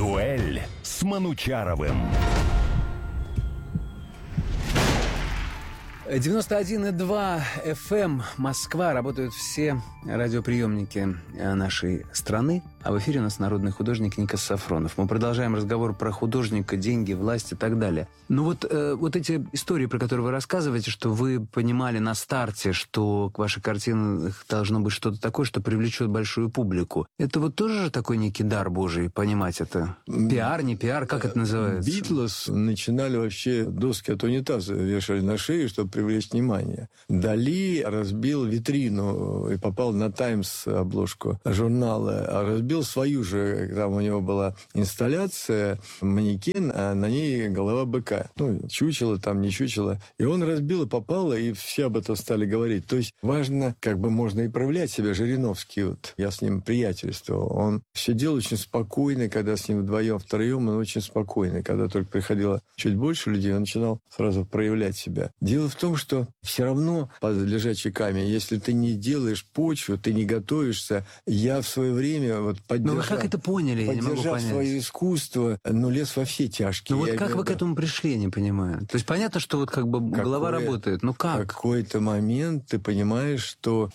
Дуэль с Манучаровым. 91,2 FM Москва. Работают все радиоприемники нашей страны. А в эфире у нас народный художник Никас Сафронов. Мы продолжаем разговор про художника, деньги, власть и так далее. Ну вот эти истории, про которые вы рассказываете, что вы понимали на старте, что к вашей картине должно быть что-то такое, что привлечет большую публику. Это вот тоже же такой некий дар Божий, понимать это? Пиар, не пиар, как это называется? Битлз начинали вообще доски от унитаза вешали на шею, чтобы привлечь внимание. Дали разбил витрину и попал на «Таймс» обложку журнала, а разбил свою же, там у него была инсталляция, манекен, а на ней голова быка. Ну, чучело там, не чучело. И он разбил и попал, и все об этом стали говорить. То есть важно, как бы можно и проявлять себя. Жириновский, вот, я с ним приятельствовал. Он сидел очень спокойно, когда с ним втроем, он очень спокойный. Когда только приходило чуть больше людей, он начинал сразу проявлять себя. Дело в том, что все равно под лежачий камень, если ты не делаешь почву, ты не готовишься. Я в свое время Но вы как это поняли? Я не могу понять. Свое искусство, лез во все тяжкие. Ну вот как вы к этому пришли, я не понимаю. То есть понятно, что вот как бы голова работает, но как? В какой-то момент ты понимаешь, что